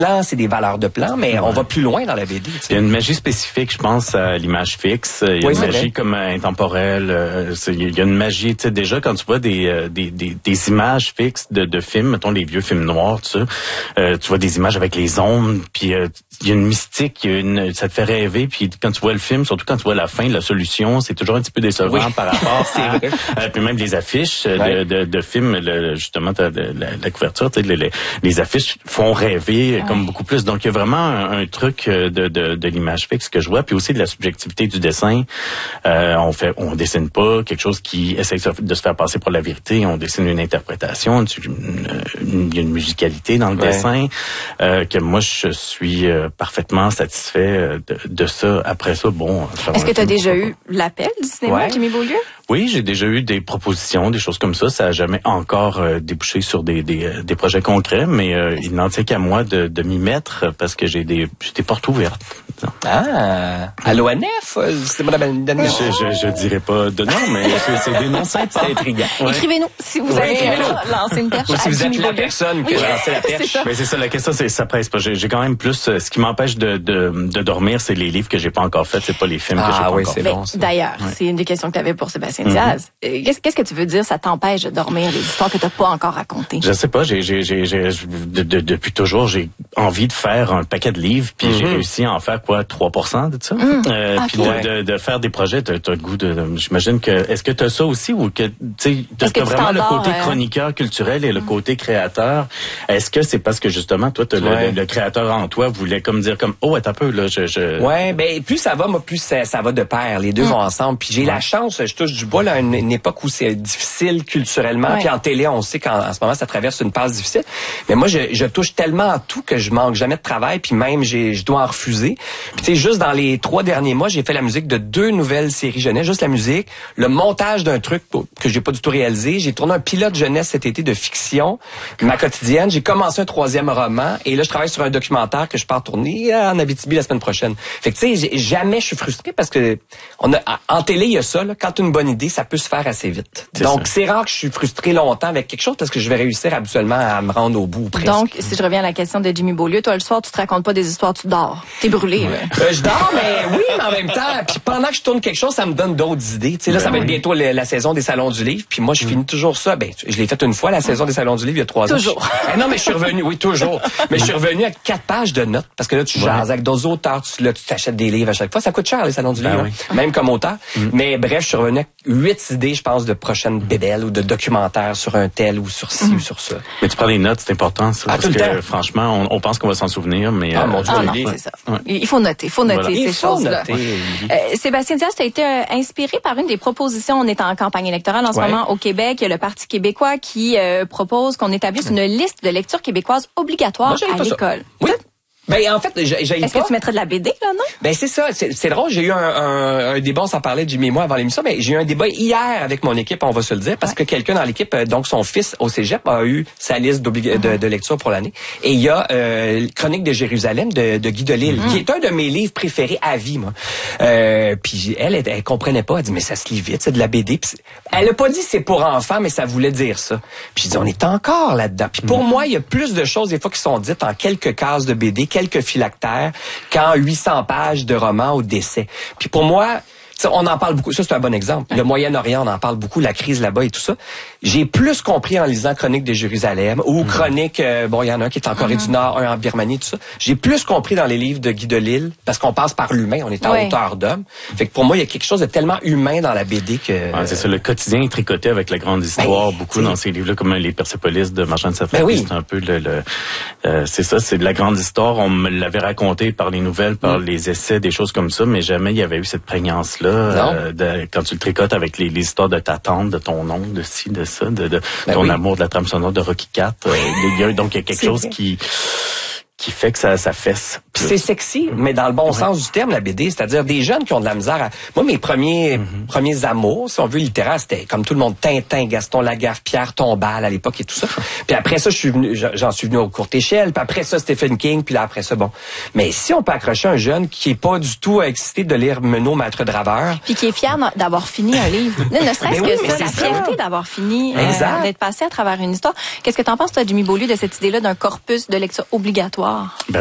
c'est des valeurs de plan, mais on va plus loin dans la BD. Il y a une magie spécifique, je pense, à l'image fixe. Il y a une magie comme intemporelle. Il y a une magie, tu sais, déjà quand tu vois des images fixes de films, mettons les vieux films noirs, tu vois des images avec les ombres, puis il y a une mystique, ça te fait rêver, puis quand tu vois le film, surtout quand tu vois la fin, la solution, c'est toujours un petit peu décevant par rapport à puis même les affiches de films, justement, la couverture, tu sais, les affiches font rêver comme beaucoup plus. Donc, il y a vraiment un truc de l'image fixe que je vois, puis aussi de la subjectivité du dessin. On dessine pas quelque chose qui essaie de se faire passer pour la vérité. On dessine une interprétation, il y a une musicalité dans le dessin, que moi, je suis parfaitement satisfait de ça. Après ça, bon... Est-ce que tu as déjà eu l'appel du cinéma, Jimmy Beaulieu? Oui, j'ai déjà eu des propositions, des choses comme ça. Ça n'a jamais encore débouché sur des projets concrets, mais il n'en tient qu'à moi de m'y mettre parce que j'ai des portes ouvertes. À l'ONF, c'est madame Daniel. Je dirais pas de nom, mais c'est des noms simples. C'est intriguant. Écrivez-nous si vous avez lancé une perche. Ou si vous êtes Jimmy la Beaulieu. personne qui a lancé la perche. Mais c'est ça, la question, c'est ça presse pas. J'ai quand même plus, ce qui m'empêche de dormir, c'est les livres que j'ai pas encore faits, c'est pas les films que j'ai pas encore faits. Bon, d'ailleurs, c'est une des questions que tu avais pour Sébastien Diaz. Qu'est-ce que tu veux dire, ça t'empêche de dormir, les histoires que tu n'as pas encore racontées? Je sais pas, depuis toujours, j'ai envie de faire un paquet de livres, puis j'ai réussi à en faire 3% de ça. Puis de faire des projets, t'as le goût j'imagine que, est-ce que t'as ça aussi, ou que, tu sais, t'as vraiment le côté chroniqueur culturel et le côté créateur? Est-ce que c'est parce que justement, toi, le créateur en toi voulait comme dire comme, oh, attends un peu, là, Ouais, ben, plus ça va, moi, plus ça va de pair. Les deux vont ensemble. Puis j'ai la chance, je touche du bois, là, une époque où c'est difficile culturellement. Puis en télé, on sait qu'en ce moment, ça traverse une passe difficile. Mais moi, je touche tellement à tout que je manque jamais de travail, puis même, je dois en refuser. Puis tu sais, juste dans les 3 derniers mois, j'ai fait la musique de 2 nouvelles séries jeunesse, juste la musique, le montage d'un truc que j'ai pas du tout réalisé. J'ai tourné un pilote jeunesse cet été de fiction, ma quotidienne. J'ai commencé un 3e roman, et là, je travaille sur un documentaire que je pars tourner en Abitibi la semaine prochaine. Fait que tu sais, jamais je suis frustré parce que en télé, il y a ça, là, quand tu as une bonne idée, ça peut se faire assez vite. Donc, c'est rare que je suis frustré longtemps avec quelque chose parce que je vais réussir habituellement à me rendre au bout presque. Donc, si je reviens à la question de Jimmy Beaulieu, toi, le soir, tu te racontes pas des histoires, tu dors. T'es brûlé, là. Je dors, mais oui, mais en même temps, puis pendant que je tourne quelque chose, ça me donne d'autres idées. Tu sais, là, ça va être bientôt la saison des Salons du Livre, puis moi, je finis toujours ça. Ben, je l'ai fait une fois, la saison des Salons du Livre, il y a 3 ans. Toujours. Non, mais je suis revenu, oui, toujours. Mais je suis revenu à 4 pages de notes, parce que là, tu jases avec d'autres auteurs, tu t'achètes des livres à chaque fois. Ça coûte cher, les Salons du Livre, même comme auteur. Mais bref, je suis revenu à 8 idées, je pense, de prochaines bébelles ou de documentaires sur un tel ou sur ci ou sur ça. Mais tu prends des notes, c'est important, ça. Parce que, franchement, on pense qu'on va s'en souvenir, mais... mon Dieu, non, c'est ça. Ouais. Il faut noter ces choses-là. Sébastien Diaz, tu as été inspiré par une des propositions. On est en campagne électorale en ce moment au Québec. Il y a le Parti québécois qui propose qu'on établisse une liste de lecture québécoise obligatoire à l'école. Oui. Ben, en fait, est-ce que tu mettrais de la BD, là, non? Ben, c'est ça. C'est drôle. J'ai eu un débat, on s'en parlait, Jimmy et moi, avant l'émission, mais j'ai eu un débat hier avec mon équipe, on va se le dire, parce que quelqu'un dans l'équipe, donc son fils au cégep, a eu sa liste de lecture pour l'année. Et il y a Chronique de Jérusalem de Guy Delisle, qui est un de mes livres préférés à vie, moi. Puis elle comprenait pas. Elle dit, mais ça se lit vite, c'est de la BD. Puis elle a pas dit c'est pour enfants, mais ça voulait dire ça. Puis je dis, on est encore là-dedans. Puis pour moi, il y a plus de choses, des fois, qui sont dites en quelques cases de BD, quelques phylactères, qu'en 800 pages de romans au décès. Puis pour moi, on en parle beaucoup. Ça, c'est un bon exemple. Le Moyen-Orient, on en parle beaucoup, la crise là-bas et tout ça. J'ai plus compris en lisant Chronique de Jérusalem ou Chronique, il y en a un qui est en Corée du Nord, un en Birmanie, tout ça. J'ai plus compris dans les livres de Guy Delisle parce qu'on passe par l'humain, on est en hauteur d'homme. Fait que pour moi, il y a quelque chose de tellement humain dans la BD que... c'est ça, le quotidien est tricoté avec la grande histoire, beaucoup dans ces livres-là, comme les Persépolis de Marjane Satrapi. C'est un peu c'est ça, c'est de la grande histoire. On me l'avait raconté par les nouvelles, par les essais, des choses comme ça, mais jamais il y avait eu cette prégnance-là. Quand tu le tricotes avec les histoires de ta tante, de ton oncle, de ci, de ça, de ton amour de la trame sonore de Rocky IV. Donc, il y a quelque chose qui fait que ça fesse. Puis C'est sexy, mais dans le bon sens du terme, la BD. C'est-à-dire des jeunes qui ont de la misère à... Moi, mes premiers amours, si on veut, littéraires, c'était comme tout le monde, Tintin, Gaston Lagaffe, Pierre Tombal à l'époque et tout ça. Puis après ça, j'en suis venu aux courtes échelles. Puis après ça, Stephen King. Puis là, après ça, bon. Mais si on peut accrocher un jeune qui est pas du tout excité de lire Menot, Maître Draveur. Puis qui est fier d'avoir fini un livre. Ne serait-ce que ça, la fierté d'avoir fini, d'être passé à travers une histoire. Qu'est-ce que t'en penses, toi, Jimmy Beaulieu, de cette idée-là d'un corpus de lecture obligatoire?